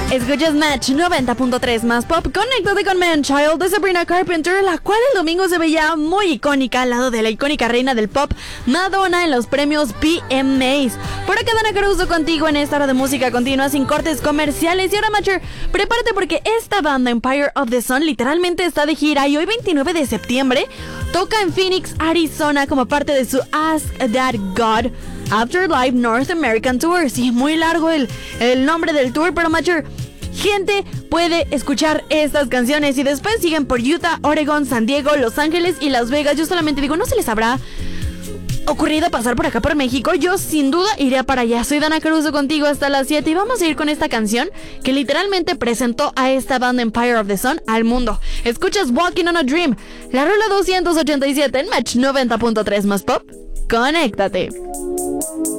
Escuchas Match 90.3 más pop. Conéctate con Man Child de Sabrina Carpenter, la cual el domingo se veía muy icónica al lado de la icónica reina del pop, Madonna, en los premios VMAs. Por acá Dana Caruso contigo en esta hora de música continua sin cortes comerciales. Y ahora, Matcher, prepárate porque esta banda, Empire of the Sun, literalmente está de gira y hoy 29 de septiembre toca en Phoenix, Arizona, como parte de su Ask That God Afterlife North American Tour. Sí, muy largo el nombre del tour, pero Matcher, gente puede escuchar estas canciones y después siguen por Utah, Oregon, San Diego, Los Ángeles y Las Vegas. Yo solamente digo, ¿no se les habrá ocurrido pasar por acá por México? Yo sin duda iría para allá. Soy Dana Caruso contigo hasta las 7 y vamos a ir con esta canción que literalmente presentó a esta banda Empire of the Sun al mundo. Escuchas Walking on a Dream, la rola 287 en Match 90.3 más pop. Conéctate.